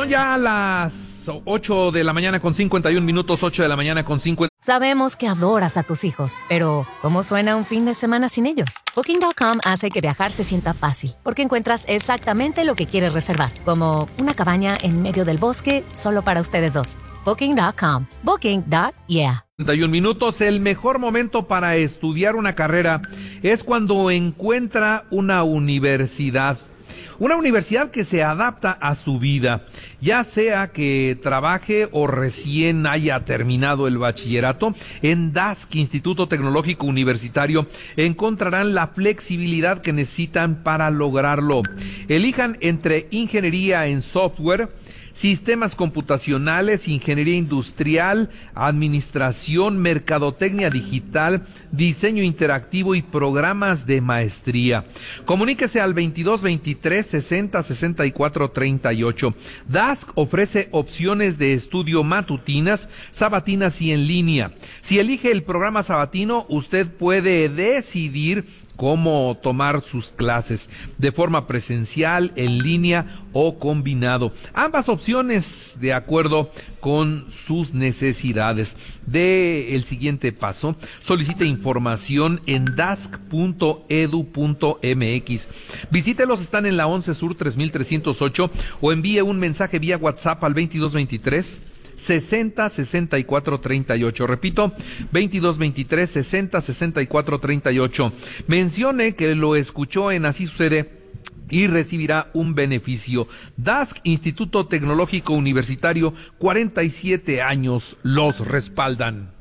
Son ya las 8 de la mañana con 51 minutos, 8 de la mañana con 50. Sabemos que adoras a tus hijos, pero ¿cómo suena un fin de semana sin ellos? Booking.com hace que viajar se sienta fácil, porque encuentras exactamente lo que quieres reservar, como una cabaña en medio del bosque solo para ustedes dos. Booking.com. Booking.yeah. 51 minutos. El mejor momento para estudiar una carrera es cuando encuentra una universidad. Una universidad que se adapta a su vida, ya sea que trabaje o recién haya terminado el bachillerato. En DASC, Instituto Tecnológico Universitario, encontrarán la flexibilidad que necesitan para lograrlo. Elijan entre ingeniería en software, sistemas computacionales, ingeniería industrial, administración, mercadotecnia digital, diseño interactivo y programas de maestría. Comuníquese al 2223 60 64 38. DASC ofrece opciones de estudio matutinas, sabatinas y en línea. Si elige el programa sabatino, usted puede decidir cómo tomar sus clases, de forma presencial, en línea o combinado. Ambas opciones de acuerdo con sus necesidades. De el siguiente paso, solicite información en dasc.edu.mx. Visítelos, están en la 11 Sur 3308 o envíe un mensaje vía WhatsApp al 2223 60 64 38. Repito, 2223 60 64 38. Mencione que lo escuchó en Así Sucede y recibirá un beneficio. DASC, Instituto Tecnológico Universitario, 47 años los respaldan.